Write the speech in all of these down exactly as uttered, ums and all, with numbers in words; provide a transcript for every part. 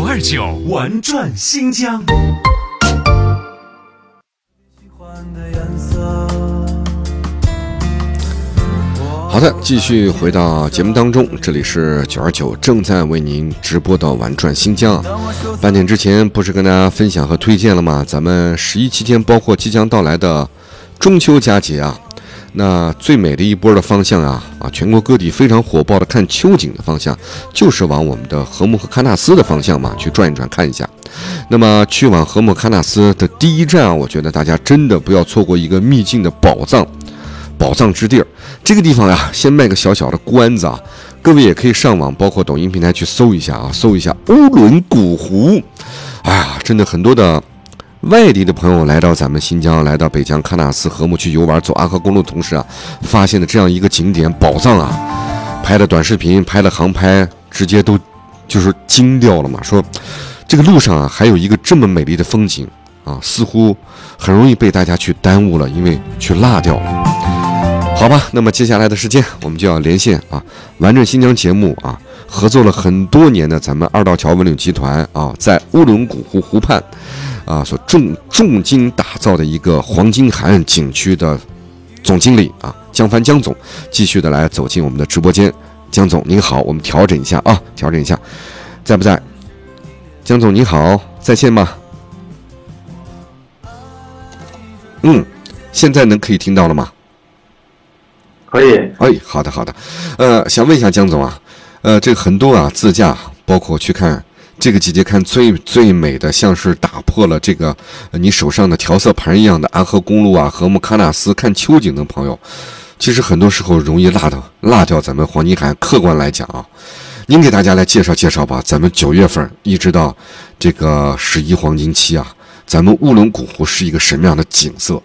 二九玩转新疆。 好的，继续回到节目当中，这里是九二九正在为您直播的玩转新疆。半点之前不是跟大家分享和推荐了吗？咱们十一期间，包括即将到来的中秋佳节啊，那最美的一波的方向啊啊，全国各地非常火爆的看秋景的方向，就是往我们的禾木和喀纳斯的方向嘛，去转一转看一下。那么去往禾木喀纳斯的第一站啊，我觉得大家真的不要错过一个秘境的宝藏。宝藏之地儿，这个地方呀，先卖个小小的关子啊，各位也可以上网，包括抖音平台去搜一下啊，搜一下乌伦古湖。哎呀，真的很多的外地的朋友来到咱们新疆，来到北疆喀纳斯禾木去游玩，走阿合公路的同时啊，发现了这样一个景点宝藏啊，拍的短视频，拍的航拍，直接都就是惊掉了嘛，说这个路上啊，还有一个这么美丽的风景啊，似乎很容易被大家去耽误了，因为去落掉了。好吧，那么接下来的时间我们就要连线啊，玩转新疆节目啊，合作了很多年的咱们二道桥文旅集团啊，在乌伦古湖湖畔啊所重重金打造的一个黄金海岸景区的总经理啊江帆江总，继续的来走进我们的直播间。江总您好，我们调整一下啊，调整一下，在不在？江总您好，在线吗？嗯，现在能可以听到了吗？ 可以。 哎，好的好的，呃，想问一下江总啊，呃，这个很多啊自驾，包括去看这个季节看最最美的，像是打破了这个、呃、你手上的调色盘一样的安合公路啊、禾木喀纳斯看秋景的朋友，其实很多时候容易落掉落掉咱们黄金海岸。客观来讲啊，您给大家来介绍介绍吧，咱们九月份一直到这个十一黄金期啊，咱们乌伦古湖是一个什么样的景色？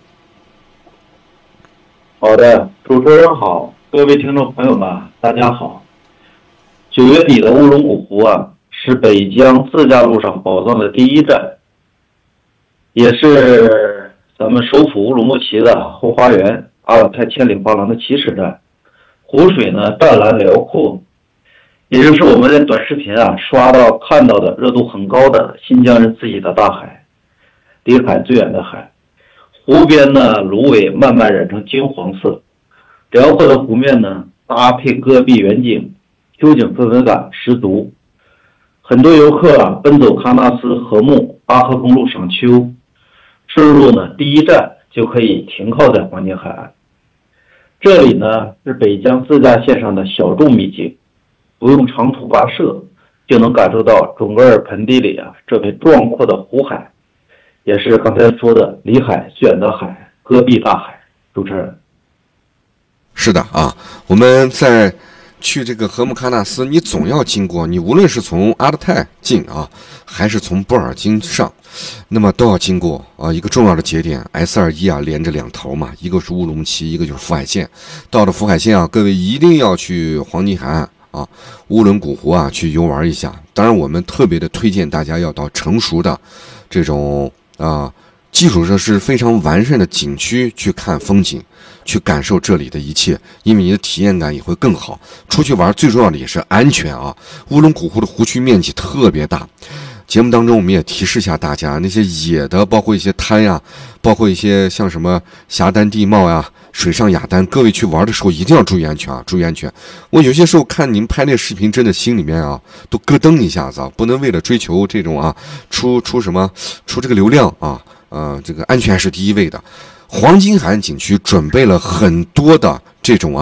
好的，主持人好，各位听众朋友们，大家好。九月底的乌伦古湖啊，是北疆自驾路上宝藏的第一站，也是咱们首府乌鲁木齐的后花园阿尔泰千里画廊的起始站。湖水呢淡蓝辽阔，也就是我们在短视频啊刷到看到的热度很高的新疆人自己的大海，离海最远的海。湖边呢，芦苇慢慢染成金黄色，辽阔的湖面呢，搭配戈壁远景，秋景氛围感十足。很多游客啊，奔走喀纳斯、禾木、阿合公路赏秋，顺路呢，第一站就可以停靠在黄金海岸。这里呢，是北疆自驾线上的小众秘境，不用长途跋涉，就能感受到准噶尔盆地里啊这片壮阔的湖海。也是刚才说的离海最远的海，戈壁大海。主持人， 是的啊，我们在去这个禾木喀纳斯，你总要经过，你无论是从阿勒泰进啊，还是从布尔津上，那么都要经过啊一个重要的节点 S 二十一 啊，连着两头嘛，一个是乌鲁木齐，一个就是福海县。到了福海县啊，各位一定要去黄金海岸啊，乌伦古湖啊去游玩一下。当然，我们特别的推荐大家要到成熟的这种。啊，基础设施非常完善的景区去看风景，去感受这里的一切，因为你的体验感也会更好。出去玩最重要的也是安全啊！乌伦古湖的湖区面积特别大，节目当中我们也提示一下大家，那些野的，包括一些滩呀，包括一些像什么峡丹地貌呀、水上雅丹，各位去玩的时候一定要注意安全啊！注意安全。我有些时候看您拍那视频，真的心里面啊都咯噔一下子啊，不能为了追求这种啊出出什么出这个流量啊，呃，这个安全还是第一位的。黄金海岸景区准备了很多的这种啊。